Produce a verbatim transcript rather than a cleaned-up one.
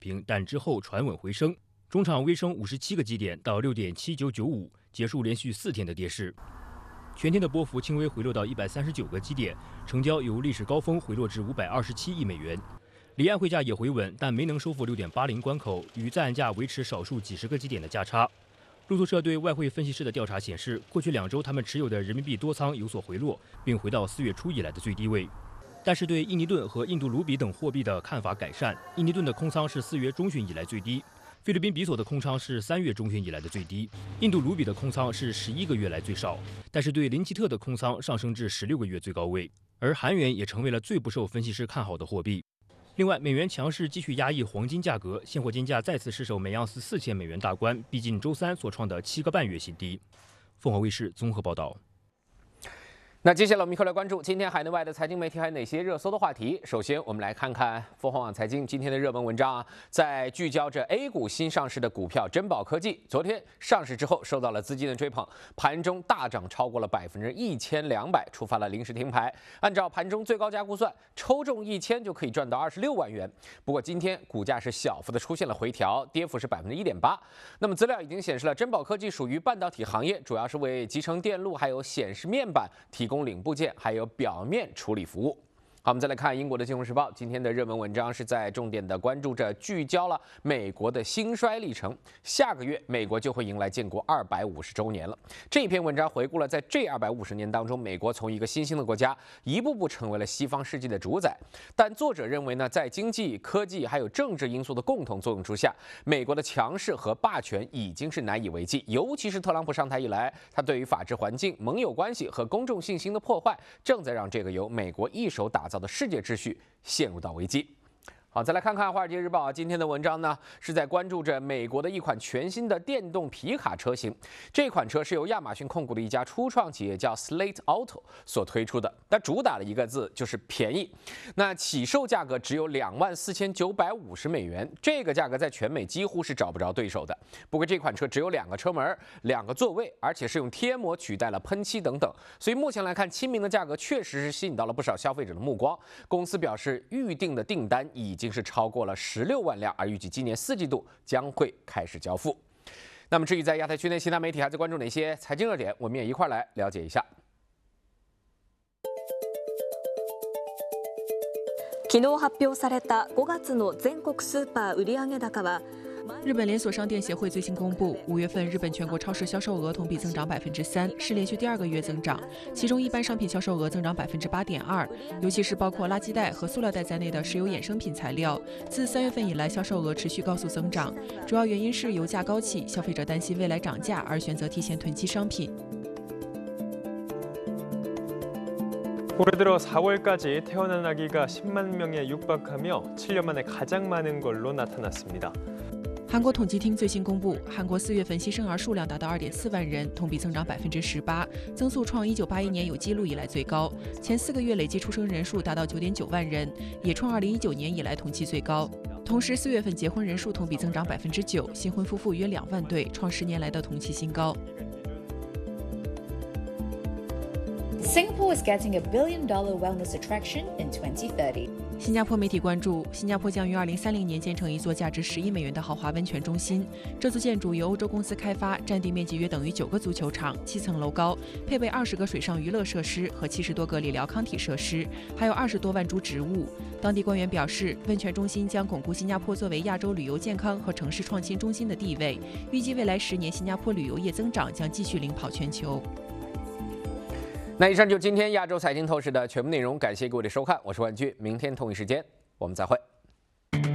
平，但之后传稳回升，中场微升五十七个基点到 六点七九九五，结束连续四天的跌势。全天的波幅轻微回落到一百三十九个基点，成交由历史高峰回落至五百二十七亿美元。离岸汇价也回稳，但没能收复 六点八零关口，与在岸价维持少数几十个基点的价差。路透社对外汇分析师的调查显示，过去两周他们持有的人民币多仓有所回落，并回到四月初以来的最低位。但是对印尼盾和印度卢比等货币的看法改善，印尼盾的空仓是四月中旬以来最低，菲律宾比索的空仓是三月中旬以来的最低，印度卢比的空仓是十一个月来最少，但是对林奇特的空仓上升至十六个月最高位，而韩元也成为了最不受分析师看好的货币。另外，美元强势继续压抑黄金价格，现货金价再次失守每盎司四千美元大关，逼近周三所创的七个半月新低。凤凰卫视综合报道。 那接下来我们一块来关注今天海内外的财经媒体还有哪些热搜的话题。首先，我们来看看凤凰网财经今天的热门文章啊，在聚焦着 A 股新上市的股票珍宝科技，昨天上市之后受到了资金的追捧，盘中大涨超过了百分之一千两百，触发了临时停牌。按照盘中最高价估算，抽中一千就可以赚到二十六万元。不过今天股价是小幅的出现了回调，跌幅是百分之一点八。那么资料已经显示了，珍宝科技属于半导体行业，主要是为集成电路还有显示面板提供。供零部件还有表面处理服务。好，我们再来看英国的《金融时报》今天的热门文章是在重点的关注着聚焦了美国的兴衰历程。下个月美国就会迎来建国二百五十周年了。这篇文章回顾了在这二百五十年当中，美国从一个新兴的国家一步步成为了西方世界的主宰。但作者认为呢，在经济、科技还有政治因素的共同作用之下，美国的强势和霸权已经是难以为继。尤其是特朗普上台以来，他对于法治环境、盟友关系和公众信心的破坏，正在让这个由美国一手打造的世界秩序陷入到危机。好，再来看看《华尔街日报》啊，今天的文章呢是在关注着美国的一款全新的电动皮卡车型。这款车是由亚马逊控股的一家初创企业叫 Slate Auto 所推出的，它主打的一个字就是便宜。那起售价格只有两万四千九百五十美元，这个价格在全美几乎是找不着对手的。不过这款车只有两个车门、两个座位，而且是用贴膜取代了喷漆等等，所以目前来看，亲民的价格确实是吸引到了不少消费者的目光。公司表示，预定的订单已经已经是超过了十六万辆，而预计今年四季度将会开始交付。那么至于在亚太区内其他媒体还在关注哪些财经热点，我们也一块来了解一下。 昨日発表されたごがつの全国スーパー売上高は。 日本连锁商店协会最新公布，五月份日本全国超市销售额同比增长百分之三，是连续第二个月增长。其中一般商品销售额增长百分之八点二，尤其是包括垃圾袋和塑料袋在内的石油衍生品材料，自三月份以来销售额持续高速增长。主要原因是油价高企，消费者担心未来涨价而选择提前囤积商品。 올해 들어 사월까지 태어난 아기가 십만 명에 육박하며 칠 년 만에 가장 많은 걸로 나타났습니다. 韩国统计厅最新公布，韩国四月份新生儿数量达到 二点四万人，同比增长百分之十八，增速创一九八一年有记录以来最高。前四个月累计出生人数达到 九点九万人，也创二零一九年以来同期最高。同时，四月份结婚人数同比增长百分之九，新婚夫妇约两万对，创十年来的同期新高。 Singapore is getting a billion dollar wellness attraction in twenty thirty. 新加坡媒体关注，新加坡将于二零三零年建成一座价值十亿美元的豪华温泉中心。这座建筑由欧洲公司开发，占地面积约等于九个足球场，七层楼高，配备二十个水上娱乐设施和七十多个理疗康体设施，还有二十多万株植物。当地官员表示，温泉中心将巩固新加坡作为亚洲旅游健康和城市创新中心的地位。预计未来十年，新加坡旅游业增长将继续领跑全球。 那以上就是今天亚洲财经透视的全部内容，感谢各位的收看，我是万军，明天同一时间我们再会。